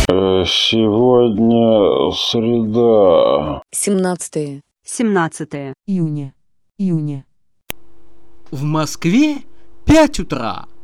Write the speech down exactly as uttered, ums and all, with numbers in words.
Э, Сегодня среда. Семнадцатое. семнадцатое июня. Июня. В Москве пять утра.